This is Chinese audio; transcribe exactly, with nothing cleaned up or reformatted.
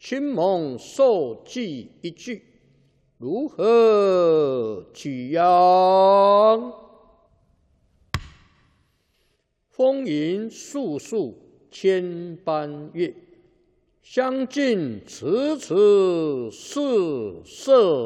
亲蒙受记一句，如何取样？风云素数千般月，相近迟迟是色。